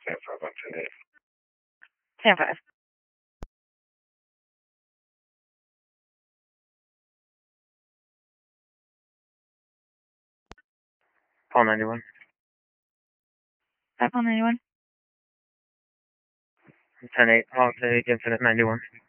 Stand 5. Call 91. 5 on 91. 10-8, Hog to Infinite 91.